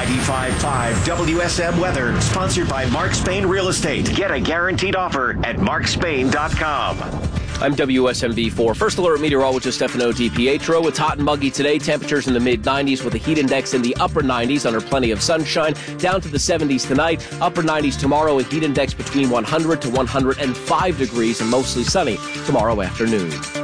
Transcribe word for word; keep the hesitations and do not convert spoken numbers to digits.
ninety-five point five W S M Weather, sponsored by Mark Spain Real Estate. Get a guaranteed offer at mark spain dot com. I'm W S M V four First Alert meteorologist Stefano DiPietro. It's hot and muggy today. Temperatures in the mid nineties with a heat index in the upper nineties under plenty of sunshine. Down to the seventies tonight. Upper nineties tomorrow. A heat index between one hundred to one hundred five degrees and mostly sunny tomorrow afternoon.